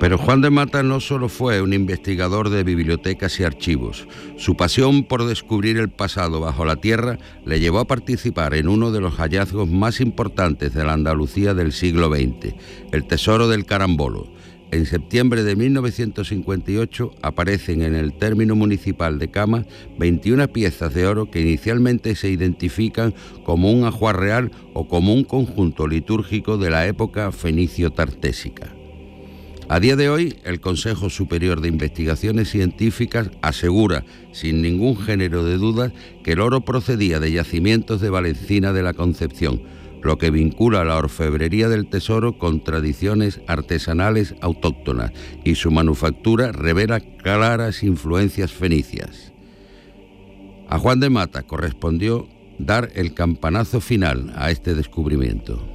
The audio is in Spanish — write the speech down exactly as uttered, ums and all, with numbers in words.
Pero Juan de Mata no solo fue un investigador de bibliotecas y archivos. Su pasión por descubrir el pasado bajo la tierra le llevó a participar en uno de los hallazgos más importantes de la Andalucía del siglo veinte, el Tesoro del Carambolo. En septiembre de mil novecientos cincuenta y ocho aparecen en el término municipal de Camas veintiuna piezas de oro que inicialmente se identifican como un ajuar real o como un conjunto litúrgico de la época fenicio-tartésica. A día de hoy, el Consejo Superior de Investigaciones Científicas asegura, sin ningún género de dudas, que el oro procedía de yacimientos de Valencina de la Concepción, lo que vincula la orfebrería del tesoro con tradiciones artesanales autóctonas, y su manufactura revela claras influencias fenicias. A Juan de Mata correspondió dar el campanazo final a este descubrimiento.